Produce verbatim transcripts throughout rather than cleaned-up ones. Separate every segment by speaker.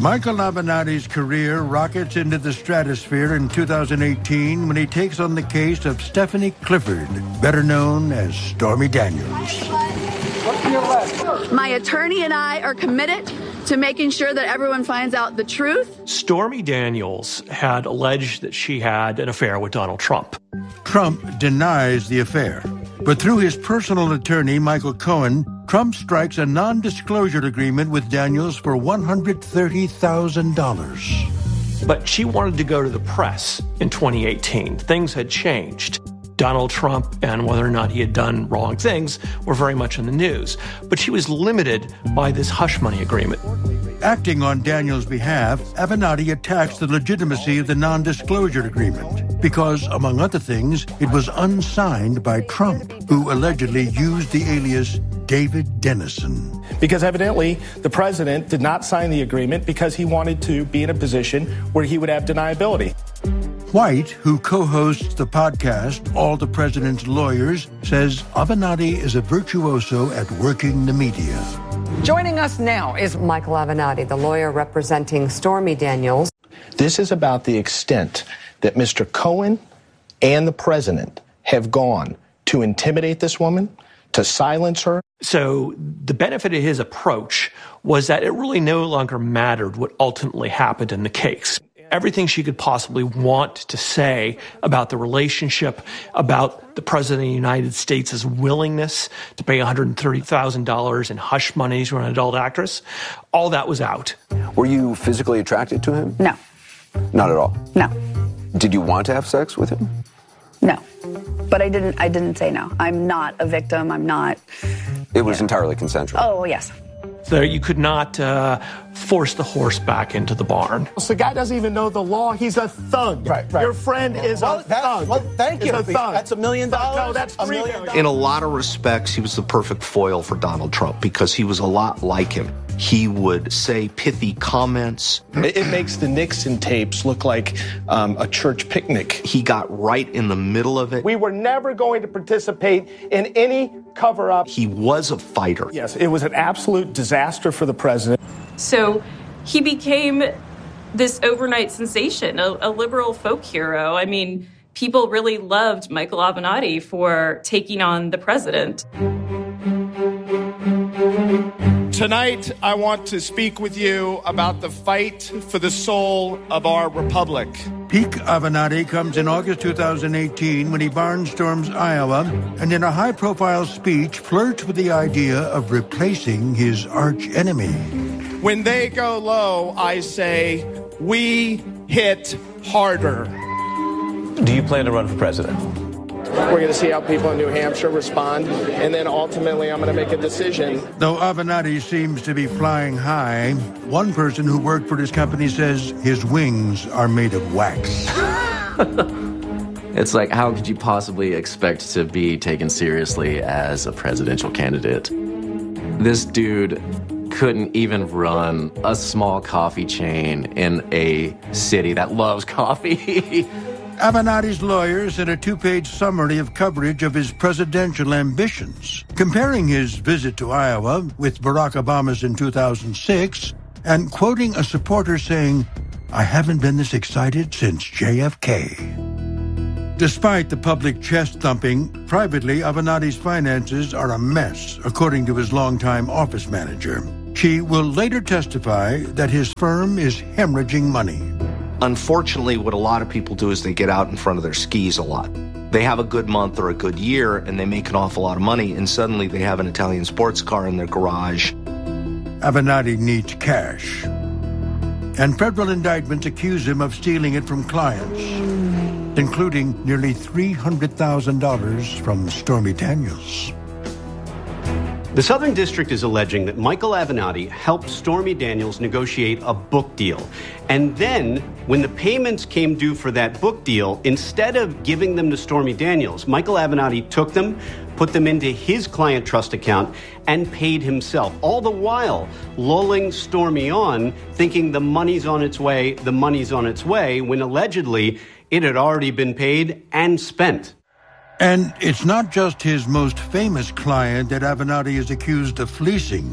Speaker 1: Michael Avenatti's career rockets into the stratosphere in two thousand eighteen when he takes on the case of Stephanie Clifford, better known as Stormy Daniels.
Speaker 2: My attorney and I are committed to making sure that everyone finds out the truth.
Speaker 3: Stormy Daniels had alleged that she had an affair with Donald Trump.
Speaker 1: Trump denies the affair. But through his personal attorney, Michael Cohen, Trump strikes a non-disclosure agreement with Daniels for one hundred thirty thousand dollars.
Speaker 3: But she wanted to go to the press in twenty eighteen. Things had changed. Donald Trump and whether or not he had done wrong things were very much in the news. But she was limited by this hush money agreement.
Speaker 1: Acting on Daniels' behalf, Avenatti attacks the legitimacy of the non-disclosure agreement because, among other things, it was unsigned by Trump, who allegedly used the alias David Dennison.
Speaker 4: Because evidently, the president did not sign the agreement because he wanted to be in a position where he would have deniability.
Speaker 1: White, who co-hosts the podcast All the President's Lawyers, says Avenatti is a virtuoso at working the media.
Speaker 5: Joining us now is
Speaker 6: Michael Avenatti, the lawyer representing Stormy Daniels.
Speaker 4: This is about the extent that Mister Cohen and the president have gone to intimidate this woman, to silence her.
Speaker 3: So the benefit of his approach was that it really no longer mattered what ultimately happened in the case. Everything she could possibly want to say about the relationship, about the President of the United States' willingness to pay one hundred thirty thousand dollars in hush money to an adult actress, all that was out.
Speaker 7: Were you physically attracted to him?
Speaker 2: No.
Speaker 7: Not at all?
Speaker 2: No.
Speaker 7: Did you want to have sex with him?
Speaker 2: No. But I didn't I didn't say no. I'm not a victim. I'm not.
Speaker 7: It was yeah. entirely consensual?
Speaker 2: Oh, yes.
Speaker 3: So you could not uh, force the horse back into the barn.
Speaker 4: So the guy doesn't even know the law. He's a thug. Right, right. Your friend is
Speaker 8: well,
Speaker 4: a thug.
Speaker 8: Well, thank you.
Speaker 4: A thug.
Speaker 8: That's a million dollars.
Speaker 4: No, that's
Speaker 8: a
Speaker 4: three
Speaker 8: million
Speaker 4: million.
Speaker 8: dollars.
Speaker 9: In a lot of respects, he was the perfect foil for Donald Trump because he was a lot like him. He would say pithy comments.
Speaker 4: It, it makes the Nixon tapes look like um, a church picnic.
Speaker 9: He got right in the middle of it.
Speaker 4: We were never going to participate in any cover-up.
Speaker 9: He was a fighter.
Speaker 4: Yes, it was an absolute disaster for the president.
Speaker 10: So he became this overnight sensation, a, a liberal folk hero. I mean, people really loved Michael Avenatti for taking on the president.
Speaker 4: Tonight, I want to speak with you about the fight for the soul of our republic.
Speaker 1: Peak Avenatti comes in August two thousand eighteen when he barnstorms Iowa and in a high-profile speech flirts with the idea of replacing his arch-enemy.
Speaker 4: When they go low, I say, we hit harder.
Speaker 8: Do you plan to run for president?
Speaker 4: We're going to see how people in New Hampshire respond, and then ultimately I'm going to make a decision.
Speaker 1: Though Avenatti seems to be flying high, one person who worked for his company says his wings are made of wax.
Speaker 11: It's like, how could you possibly expect to be taken seriously as a presidential candidate? This dude couldn't even run a small coffee chain in a city that loves coffee.
Speaker 1: Avenatti's lawyers sent a two-page summary of coverage of his presidential ambitions, comparing his visit to Iowa with Barack Obama's in two thousand six, and quoting a supporter saying, "I haven't been this excited since J F K." Despite the public chest-thumping, privately, Avenatti's finances are a mess, according to his longtime office manager. She will later testify that his firm is hemorrhaging money.
Speaker 9: Unfortunately, what a lot of people do is they get out in front of their skis a lot. They have a good month or a good year, and they make an awful lot of money, and suddenly they have an Italian sports car in their garage.
Speaker 1: Avenatti needs cash. And federal indictments accuse him of stealing it from clients, including nearly three hundred thousand dollars from Stormy Daniels.
Speaker 12: The Southern District is alleging that Michael Avenatti helped Stormy Daniels negotiate a book deal. And then, when the payments came due for that book deal, instead of giving them to Stormy Daniels, Michael Avenatti took them, put them into his client trust account, and paid himself. All the while, lulling Stormy on, thinking the money's on its way, the money's on its way, when allegedly it had already been paid and spent.
Speaker 1: And it's not just his most famous client that Avenatti is accused of fleecing.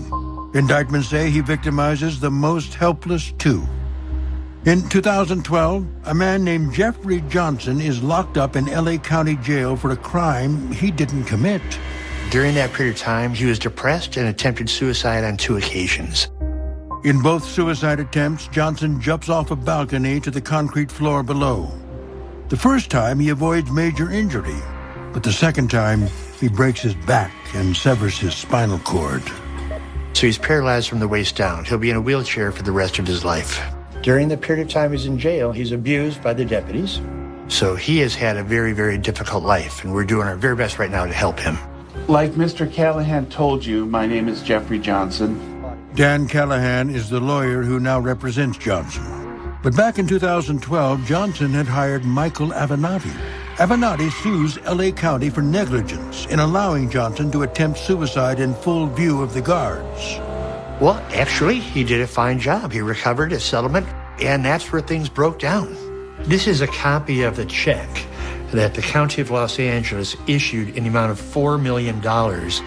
Speaker 1: Indictments say he victimizes the most helpless, too. In two thousand twelve, a man named Jeffrey Johnson is locked up in L A County Jail for a crime he didn't commit.
Speaker 13: During that period of time, he was depressed and attempted suicide on two occasions.
Speaker 1: In both suicide attempts, Johnson jumps off a balcony to the concrete floor below. The first time, he avoids major injury, but the second time, he breaks his back and severs his spinal cord.
Speaker 13: So he's paralyzed from the waist down. He'll be in a wheelchair for the rest of his life. During the period of time he's in jail, he's abused by the deputies. So he has had a very, very difficult life, and we're doing our very best right now to help him.
Speaker 14: Like Mister Callahan told you, my name is Jeffrey Johnson.
Speaker 1: Dan Callahan is the lawyer who now represents Johnson. But back in two thousand twelve, Johnson had hired Michael Avenatti. Avenatti sues L A County for negligence in allowing Johnson to attempt suicide in full view of the guards.
Speaker 13: Well, actually, he did a fine job. He recovered a settlement, and that's where things broke down. This is a copy of the check that the County of Los Angeles issued in the amount of four million dollars.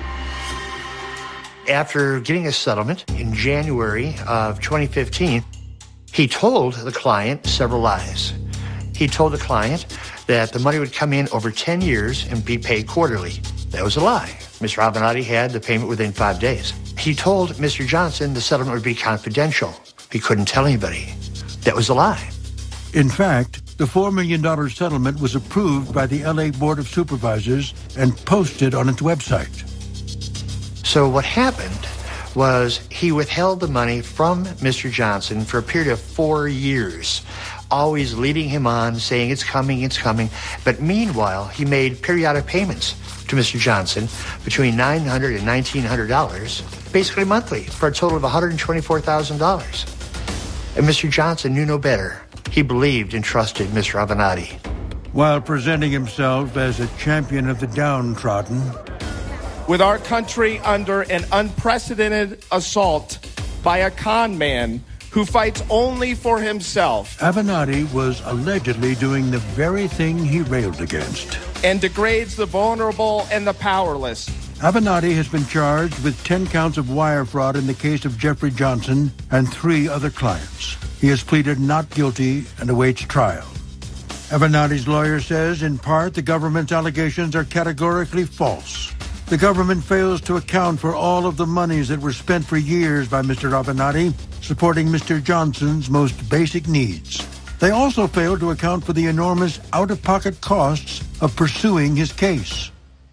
Speaker 13: After getting a settlement in January of twenty fifteen, he told the client several lies. He told the client that the money would come in over ten years and be paid quarterly. That was a lie. Mister Avenatti had the payment within five days. He told Mister Johnson the settlement would be confidential. He couldn't tell anybody. That was a lie.
Speaker 1: In fact, the four million dollars settlement was approved by the L A Board of Supervisors and posted on its website.
Speaker 13: So what happened was he withheld the money from Mister Johnson for a period of four years, always leading him on, saying it's coming, it's coming. But meanwhile, he made periodic payments to Mister Johnson between nine hundred dollars and nineteen hundred dollars, basically monthly, for a total of one hundred twenty-four thousand dollars. And Mister Johnson knew no better. He believed and trusted Mister Avenatti.
Speaker 1: While presenting himself as a champion of the downtrodden,
Speaker 15: with our country under an unprecedented assault by a con man who fights only for himself,
Speaker 1: Avenatti was allegedly doing the very thing he railed against.
Speaker 15: And degrades the vulnerable and the powerless.
Speaker 1: Avenatti has been charged with ten counts of wire fraud in the case of Jeffrey Johnson and three other clients. He has pleaded not guilty and awaits trial. Avenatti's lawyer says, in part, the government's allegations are categorically false. The government fails to account for all of the monies that were spent for years by Mister Avenatti, supporting Mister Johnson's most basic needs. They also fail to account for the enormous out-of-pocket costs of pursuing his case.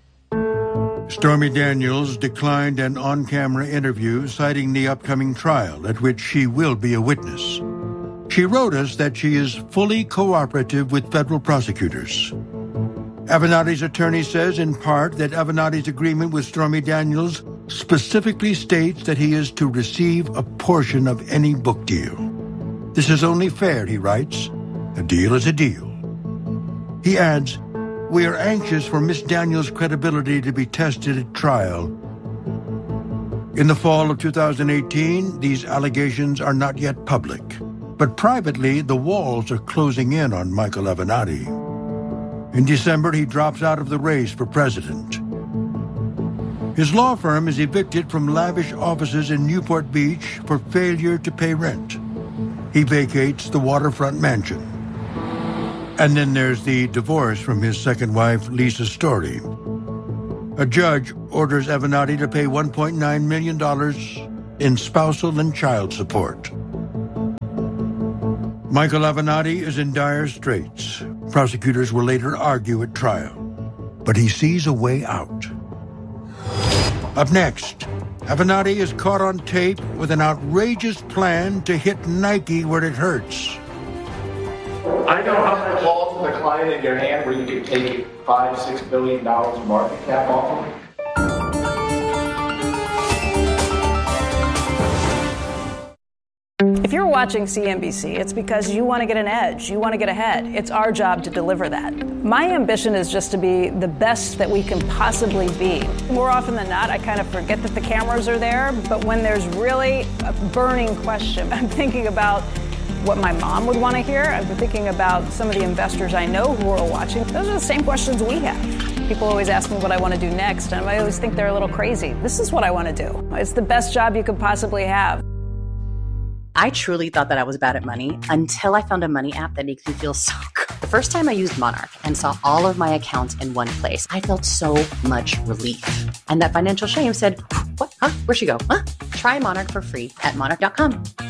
Speaker 1: Stormy Daniels declined an on-camera interview, citing the upcoming trial at which she will be a witness. She wrote us that she is fully cooperative with federal prosecutors. Avenatti's attorney says, in part, that Avenatti's agreement with Stormy Daniels specifically states that he is to receive a portion of any book deal. This is only fair, he writes. A deal is a deal. He adds, we are anxious for Miss Daniels' credibility to be tested at trial. In the fall of two thousand eighteen, these allegations are not yet public. But privately, the walls are closing in on Michael Avenatti. In December, he drops out of the race for president. His law firm is evicted from lavish offices in Newport Beach for failure to pay rent. He vacates the waterfront mansion. And then there's the divorce from his second wife, Lisa Story. A judge orders Avenatti to pay one point nine million dollars in spousal and child support. Michael Avenatti is in dire straits. Prosecutors will later argue at trial. But he sees a way out. Up next, Avenatti is caught on tape with an outrageous plan to hit Nike where it hurts.
Speaker 16: I know how much balls with a client in your hand where you could take five, six billion dollars market cap off of them.
Speaker 17: If you're watching C N B C, it's because you want to get an edge. You want to get ahead. It's our job to deliver that. My ambition is just to be the best that we can possibly be. More often than not, I kind of forget that the cameras are there, but when there's really a burning question, I'm thinking about what my mom would want to hear. I've been thinking about some of the investors I know who are watching. Those are the same questions we have. People always ask me what I want to do next, and I always think they're a little crazy. This is what I want to do. It's the best job you could possibly have.
Speaker 18: I truly thought that I was bad at money until I found a money app that makes me feel so good. The first time I used Monarch and saw all of my accounts in one place, I felt so much relief. And that financial shame said, what? Huh? Where'd she go? Huh? Try Monarch for free at monarch dot com.